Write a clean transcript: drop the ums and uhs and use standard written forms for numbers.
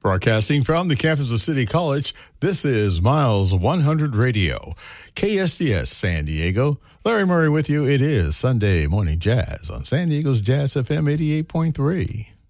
Broadcasting from the campus of City College, this is Miles 100 Radio, KSCS San Diego. Larry Murray with you. It is Sunday Morning Jazz on San Diego's Jazz FM 88.3.